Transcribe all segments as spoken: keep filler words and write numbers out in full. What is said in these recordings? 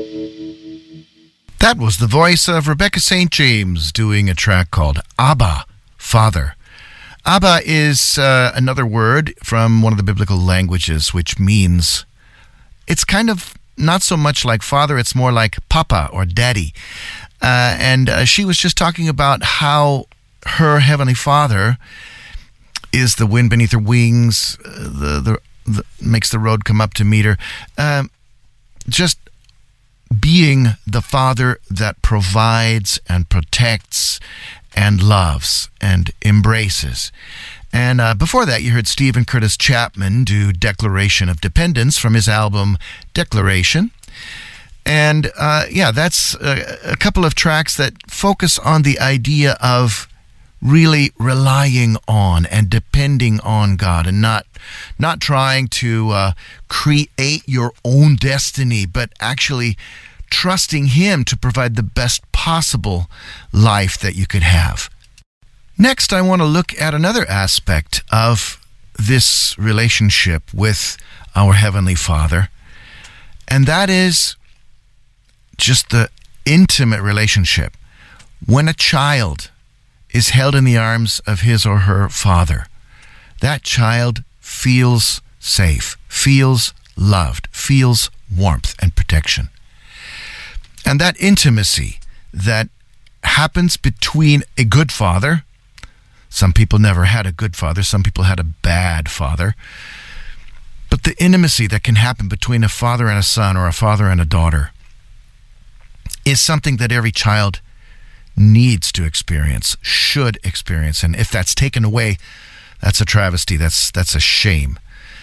That was the voice of Rebecca Saint James doing a track called Abba, Father. Abba is uh, another word from one of the biblical languages, which means it's kind of not so much like father, it's more like papa or daddy. Uh, and uh, she was just talking about how her Heavenly Father is the wind beneath her wings, uh, the, the, the makes the road come up to meet her. Um, just being the Father that provides and protects and loves and embraces. And uh, before that, you heard Stephen Curtis Chapman do Declaration of Dependence from his album Declaration. And uh, yeah, that's a, a couple of tracks that focus on the idea of really relying on and depending on God, and not not trying to uh, create your own destiny, but actually trusting Him to provide the best possible life that you could have. Next, I want to look at another aspect of this relationship with our Heavenly Father, and that is just the intimate relationship. When a child is held in the arms of his or her father, that child feels safe, feels loved, feels warmth and protection. And that intimacy that happens between a good father, some people never had a good father, some people had a bad father, but the intimacy that can happen between a father and a son, or a father and a daughter, is something that every child needs to experience, should experience. And if that's taken away, that's a travesty, that's that's a shame.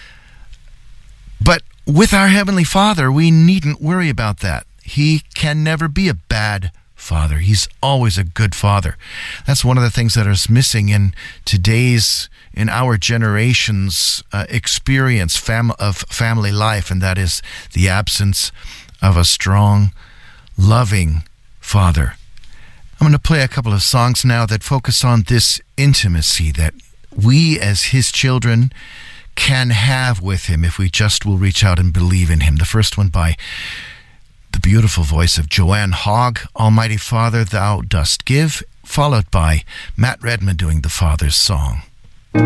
But with our Heavenly Father, we needn't worry about that. He can never be a bad father. He's always a good father. That's one of the things that is missing in today's, in our generation's uh, experience fam- of family life, and that is the absence of a strong, loving father. I'm going to play a couple of songs now that focus on this intimacy that we as His children can have with Him if we just will reach out and believe in Him. The first one by the beautiful voice of Joanne Hogg, Almighty Father, Thou Dost Give, followed by Matt Redman doing the Father's Song.